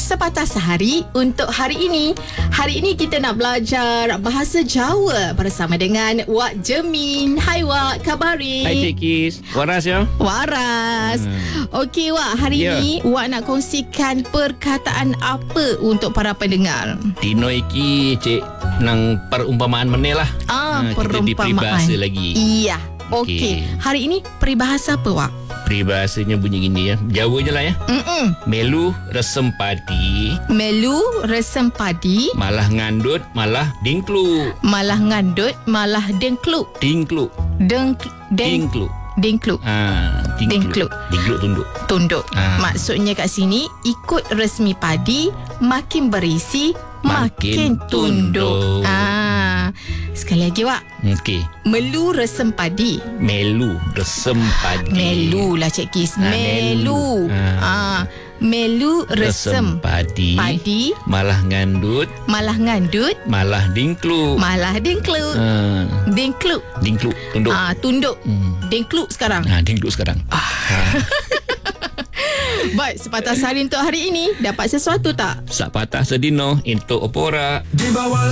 Sepatah Sehari untuk hari ini. Hari ini kita nak belajar bahasa Jawa bersama dengan Wak Jemin. Hai Wak, khabari? Hai Cik Kis. Waras ya? Waras. Okey Wak, hari ini Wak nak kongsikan perkataan apa untuk para pendengar? Dino iki Cik nang perumpamaan meneh lah. Kita di peribahasa lagi. Iya. Okey. Hari ini peribahasa apa Wak? Peribahasanya bunyi gini ya. Jawanya lah ya. Melu resem padi. Melu resem padi. Malah ngandut, malah dingklu. Malah ngandut, malah dengkluk. Dingklu. Dengkluk. Dingklu Tunduk. Maksudnya kat sini, ikut resmi padi, makin berisi, makin tunduk. Sekali lagi Wak. Okey. Melu resem padi. Melu resem padi. Melu lah Cik Kis. Melu. Melu resem padi. Malah ngandut, malah dingklu. Dengkluk. Tunduk. Tunduk. Dengkluk sekarang. Dingklu sekarang. Baik, sepatah sehari untuk hari ini. Dapat sesuatu tak? Sak patah sedino untuk opora.